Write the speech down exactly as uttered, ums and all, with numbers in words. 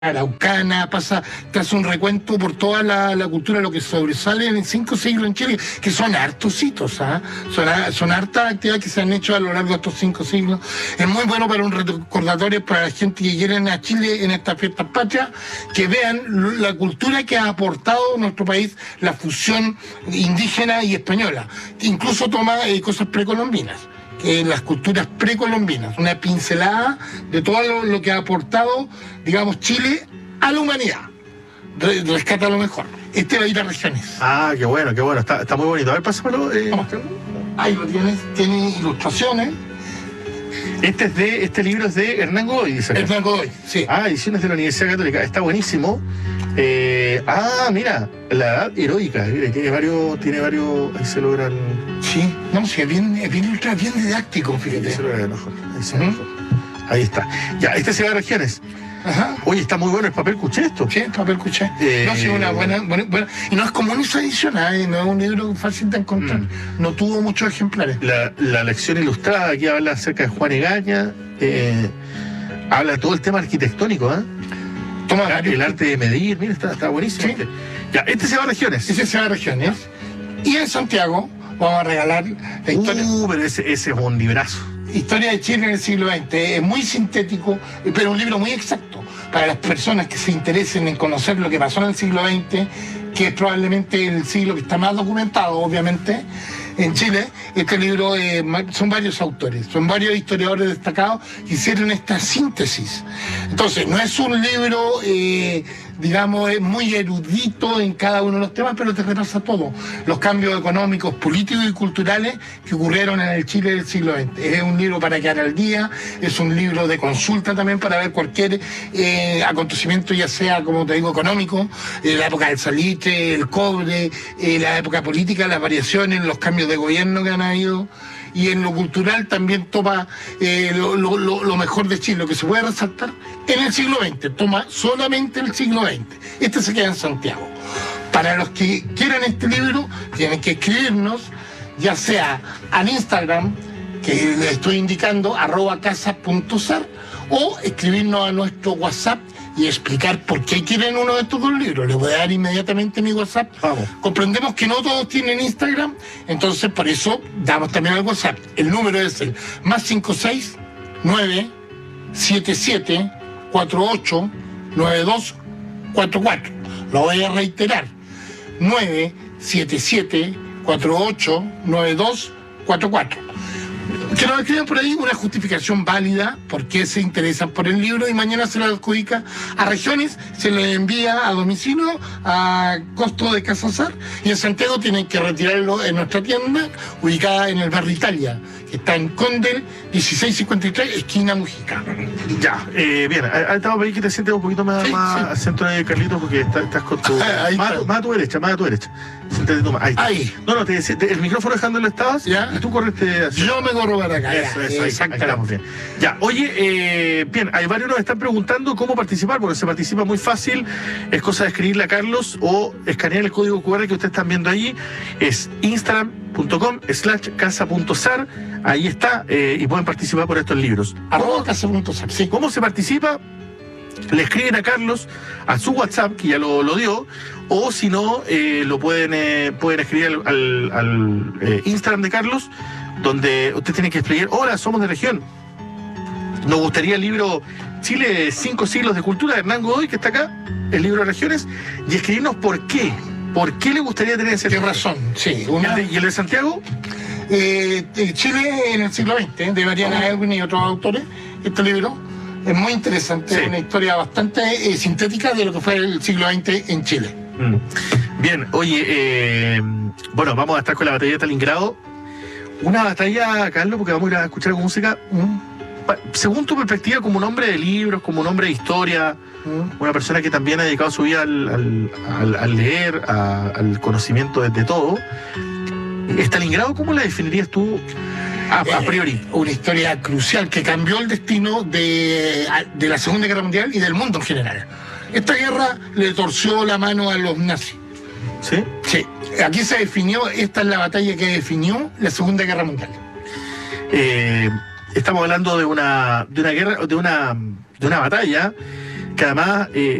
Araucana, pasa, te hace un recuento por toda la, la cultura, lo que sobresale en cinco siglos en Chile, que son hartos hitos, ¿ah? son, son hartas actividades que se han hecho a lo largo de estos cinco siglos. Es muy bueno para un recordatorio para la gente que quiere a Chile en estas fiestas patrias, que vean la cultura que ha aportado nuestro país, la fusión indígena y española, que incluso toma eh, cosas precolombinas. Eh, las culturas precolombinas, una pincelada de todo lo, lo que ha aportado, digamos, Chile a la humanidad. Re, rescata lo mejor. Este va a ir a regiones. Ah, qué bueno, qué bueno. Está, está muy bonito. A ver, pásamelo. Eh. Ahí lo tienes. Tiene ilustraciones. Este es de, este libro es de Hernán Godoy, dice. Hernán Godoy, sí. Ah, ediciones de la Universidad Católica. Está buenísimo. Eh, ah, mira, la edad heroica. Mira, tiene varios, tiene varios. Ahí se logran. Sí, no, sí, es bien, es bien, ultra, bien didáctico, fíjate. Ahí se logra mejor. Ahí, se uh-huh. Ahí está. Ya, este se va a regiones. Ajá. Oye, está muy bueno el papel cuché esto. Sí, el papel cuché. Eh... No, sí, una buena, buena, buena. Y no es común esa edición, ¿eh? No es un libro fácil de encontrar. Mm. No tuvo muchos ejemplares. La, la lección ilustrada, aquí habla acerca de Juan Egaña. Eh, habla de todo el tema arquitectónico, ¿eh? Toma el, el arte de medir, mira, está, está buenísimo. Sí. Este. Ya, este se va a regiones. Ese se va a regiones. Y en Santiago vamos a regalar la historia. Uh, pero ese, ese es un librazo. Historia de Chile en el siglo veinte. Es muy sintético, pero un libro muy exacto para las personas que se interesen en conocer lo que pasó en el siglo veinte, que es probablemente el siglo que está más documentado, obviamente, en Chile. Este libro eh, son varios autores, son varios historiadores destacados que hicieron esta síntesis. Entonces, no es un libro, eh, digamos, muy erudito en cada uno de los temas, pero te repasa todo. Los cambios económicos, políticos y culturales que ocurrieron en el Chile del siglo veinte. Es un libro para quedar al día, es un libro de consulta también para ver cualquier eh, acontecimiento, ya sea, como te digo, económico, eh, la época del salitre, el cobre, eh, la época política, las variaciones, los cambios de gobierno que han habido. Y en lo cultural también toma eh, lo, lo, lo mejor de Chile, lo que se puede resaltar en el siglo veinte, toma solamente el siglo veinte. Este se queda en Santiago. Para los que quieran este libro, tienen que escribirnos, ya sea al Instagram, que les estoy indicando, arroba casa punto sar, o escribirnos a nuestro WhatsApp y explicar por qué quieren uno de estos dos libros. Les voy a dar inmediatamente mi WhatsApp. Vamos. Comprendemos que no todos tienen Instagram, entonces por eso damos también el WhatsApp. El número es el más cinco seis nueve siete siete cuatro ocho nueve dos cuatro cuatro. Lo voy a reiterar. nueve siete siete cuatro ocho nueve dos cuatro cuatro. Que nos escriban por ahí una justificación válida por qué se interesan por el libro y mañana se lo adjudica a regiones, se le envía a domicilio a costo de Casa Sar, y en Santiago tienen que retirarlo en nuestra tienda ubicada en el barrio Italia, que está en Condel dieciséis cincuenta y tres, esquina Mujica. Ya, eh, bien, estamos para que te sientes un poquito más, sí, más sí. al centro de Carlitos, porque está, estás con tu... Ahí más, está. más a tu derecha, más a tu derecha. Siéntate tú más. Ahí. Ahí. No, no, te, te, el micrófono dejándolo estabas, ¿ya? Y tú correste así. Yo me corro para acá. Eso, eso, ahí, ahí estamos bien. Ya, oye, eh, bien, hay varios nos están preguntando cómo participar, porque se participa muy fácil, es cosa de escribirle a Carlos o escanear el código cu erre que ustedes están viendo allí, es instagram punto com slash casa punto sar, ahí está, eh, y pueden participar por estos libros. Arroba casa punto sar, sí. ¿Cómo se participa? Le escriben a Carlos a su WhatsApp, que ya lo, lo dio, o si no, eh, lo pueden, eh, pueden escribir al, al, al eh, Instagram de Carlos, donde usted tiene que explicar: hola, somos de región, nos gustaría el libro Chile, cinco siglos de cultura, de Hernán Godoy, que está acá, el libro de regiones, y escribirnos por qué, por qué le gustaría tener ese libro. Qué razón, sí. Una... ¿Y el de Santiago? Eh, Chile en el siglo veinte, ¿eh? de Mariana Elwin y otros autores, este libro es muy interesante, sí. Una historia bastante eh, sintética de lo que fue el siglo veinte en Chile. Mm. Bien, oye, eh, bueno, vamos a estar con la batalla de Stalingrado. Una batalla, Carlos, porque vamos a ir a escuchar música. Mm. Según tu perspectiva, como un hombre de libros, como un hombre de historia, mm. una persona que también ha dedicado su vida al, al, al, al leer, a, al conocimiento de, de todo, ¿Stalingrado cómo la definirías tú a, a priori? Eh, una historia crucial que cambió el destino de, de la Segunda Guerra Mundial y del mundo en general. Esta guerra le torció la mano a los nazis. ¿Sí? Sí. Aquí se definió, esta es la batalla que definió la Segunda Guerra Mundial. Eh, estamos hablando de una, de una guerra, de una, de una batalla que además eh,